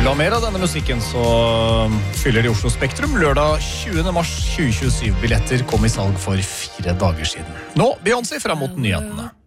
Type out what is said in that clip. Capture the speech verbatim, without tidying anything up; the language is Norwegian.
vil ha mer av denne musikken, så fyller de Oslo Spektrum. Lørdag tjuende mars tjue tjuesyv. Billetter kom i salg for fire dager siden. Nå, Beyoncé frem mot nyhetene.